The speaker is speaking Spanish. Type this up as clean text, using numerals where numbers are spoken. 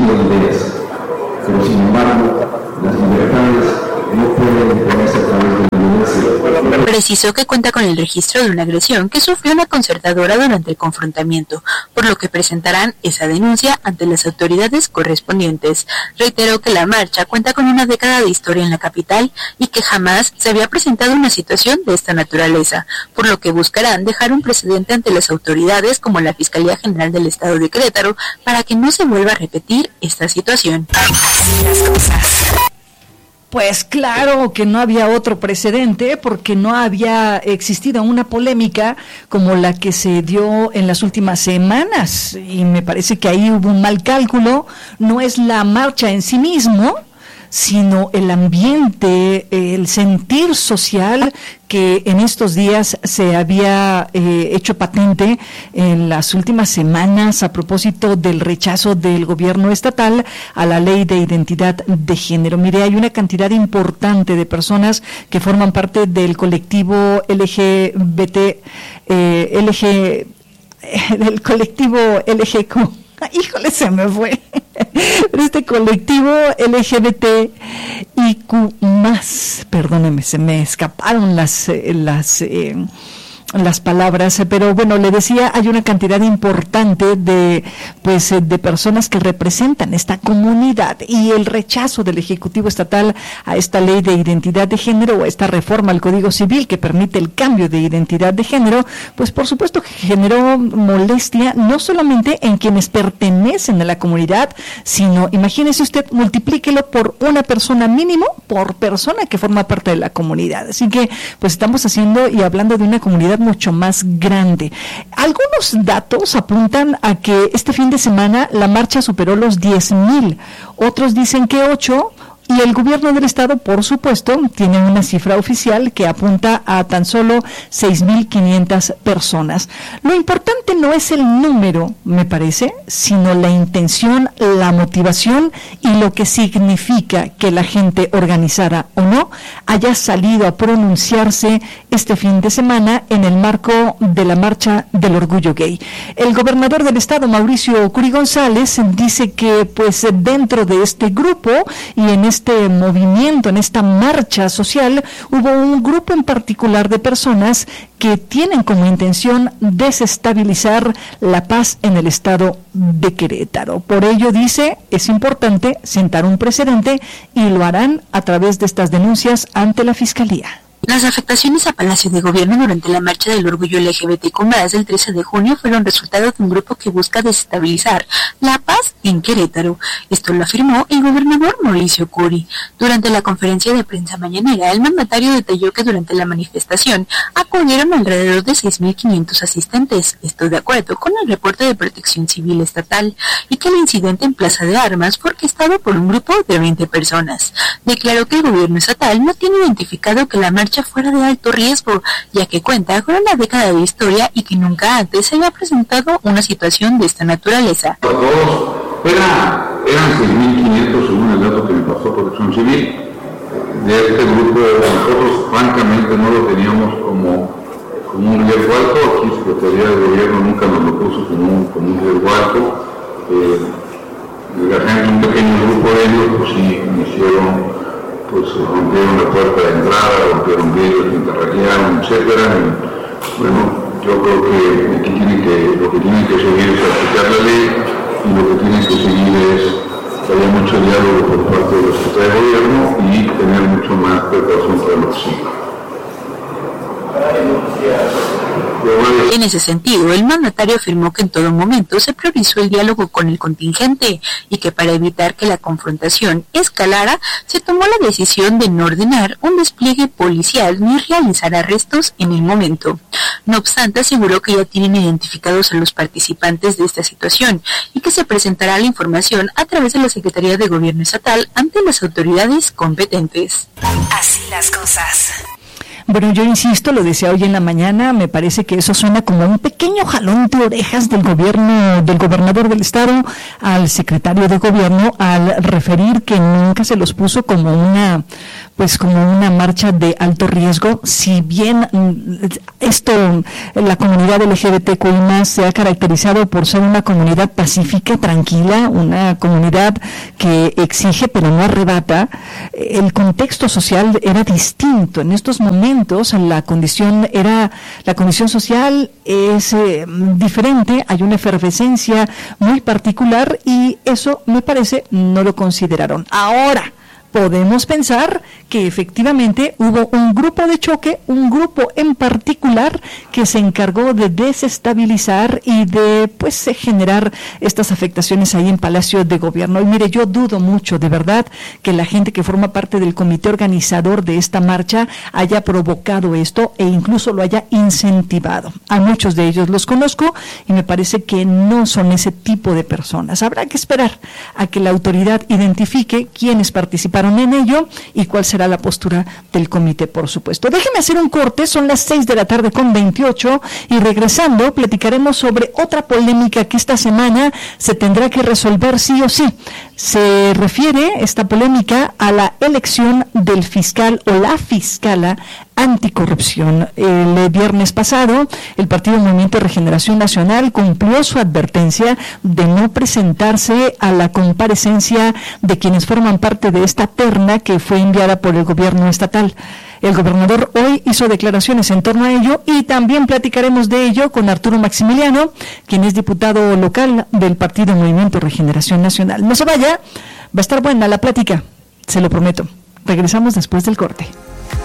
compartiendo ideas. Pero sin embargo, las libertades no pueden imponerse a través de la violencia. Precisó que cuenta con el registro de una agresión que sufrió una concertadora durante el confrontamiento, por lo que presentarán esa denuncia ante las autoridades correspondientes. Reiteró que la marcha cuenta con una década de historia en la capital y que jamás se había presentado una situación de esta naturaleza, por lo que buscarán dejar un precedente ante las autoridades como la Fiscalía General del Estado de Querétaro para que no se vuelva a repetir esta situación. Así las cosas. Pues claro que no había otro precedente porque no había existido una polémica como la que se dio en las últimas semanas y me parece que ahí hubo un mal cálculo. No es la marcha en sí mismo, sino el ambiente, el sentir social que en estos días se había hecho patente en las últimas semanas a propósito del rechazo del gobierno estatal a la ley de identidad de género. Mire, hay una cantidad importante de personas que forman parte del colectivo del colectivo LGQ. Híjole, se me fue. Pero este colectivo LGBTIQ+, perdóneme, se me escaparon las palabras, pero bueno, le decía, hay una cantidad importante de personas que representan esta comunidad y el rechazo del Ejecutivo Estatal a esta ley de identidad de género o a esta reforma al Código Civil que permite el cambio de identidad de género, pues por supuesto que generó molestia no solamente en quienes pertenecen a la comunidad, sino, imagínese usted, multiplíquelo por una persona mínimo, por persona que forma parte de la comunidad. Así que, pues estamos haciendo y hablando de una comunidad mucho más grande. Algunos datos apuntan a que este fin de semana la marcha superó los 10,000, otros dicen que 8, y el gobierno del estado, por supuesto, tiene una cifra oficial que apunta a tan solo 6,500 personas. Lo importante no es el número, me parece, sino la intención, la motivación y lo que significa que la gente, organizada o no, haya salido a pronunciarse este fin de semana en el marco de la Marcha del Orgullo Gay. El gobernador del estado, Mauricio Curi González, dice que pues dentro de este grupo y en este movimiento, en esta marcha social, hubo un grupo en particular de personas que tienen como intención desestabilizar la paz en el estado de Querétaro. Por ello, dice, es importante sentar un precedente y lo harán a través de estas denuncias ante la Fiscalía. Las afectaciones a Palacio de Gobierno durante la marcha del orgullo LGBTQ+ del 13 de junio fueron resultado de un grupo que busca desestabilizar la paz en Querétaro. Esto lo afirmó el gobernador Mauricio Curi. Durante la conferencia de prensa mañanera, el mandatario detalló que durante la manifestación acudieron alrededor de 6,500 asistentes, esto de acuerdo con el reporte de Protección Civil Estatal, y que el incidente en Plaza de Armas fue orquestado por un grupo de 20 personas. Declaró que el gobierno estatal no tiene identificado que la marcha fuera de alto riesgo, ya que cuenta con una década de historia y que nunca antes se había presentado una situación de esta naturaleza. Eran 6,500 según el dato que me pasó Protección Civil. De este grupo nosotros francamente no lo teníamos como un riesgo alto. Aquí Secretaría de Gobierno nunca nos lo puso como un riesgo alto. Un pequeño grupo de ellos pues sí me hicieron, rompieron la puerta de entrada, rompieron vidrios, interrayaron, etcétera. Bueno, yo creo que aquí lo que tienen que seguir es aplicar la ley y lo que tienen que seguir es que haya mucho diálogo por parte de la Secretaría de Gobierno y tener mucho más precaución para los hijos. En ese sentido, el mandatario afirmó que en todo momento se priorizó el diálogo con el contingente y que para evitar que la confrontación escalara, se tomó la decisión de no ordenar un despliegue policial ni realizar arrestos en el momento. No obstante, aseguró que ya tienen identificados a los participantes de esta situación y que se presentará la información a través de la Secretaría de Gobierno Estatal ante las autoridades competentes. Así las cosas. Bueno, yo insisto, lo decía hoy en la mañana, me parece que eso suena como un pequeño jalón de orejas del gobernador del estado al secretario de Gobierno al referir que nunca se los puso como pues como una marcha de alto riesgo, si bien la comunidad LGBTQI+ se ha caracterizado por ser una comunidad pacífica, tranquila, una comunidad que exige pero no arrebata. El contexto social era distinto. En estos momentos la condición social es diferente, hay una efervescencia muy particular y eso me parece no lo consideraron. Ahora podemos pensar que efectivamente hubo un grupo de choque, un grupo en particular que se encargó de desestabilizar y de generar estas afectaciones ahí en Palacio de Gobierno. Y mire, yo dudo mucho, de verdad, que la gente que forma parte del comité organizador de esta marcha haya provocado esto e incluso lo haya incentivado. A muchos de ellos los conozco y me parece que no son ese tipo de personas. Habrá que esperar a que la autoridad identifique quiénes participaron en ello y cuál será la postura del comité, por supuesto. Déjeme hacer un corte, son las 6:28 y regresando platicaremos sobre otra polémica que esta semana se tendrá que resolver sí o sí. Se refiere esta polémica a la elección del fiscal o la fiscala anticorrupción. El viernes pasado, el Partido Movimiento de Regeneración Nacional cumplió su advertencia de no presentarse a la comparecencia de quienes forman parte de esta terna que fue enviada por el gobierno estatal. El gobernador hoy hizo declaraciones en torno a ello y también platicaremos de ello con Arturo Maximiliano, quien es diputado local del Partido Movimiento de Regeneración Nacional. No se vaya, va a estar buena la plática, se lo prometo. Regresamos después del corte.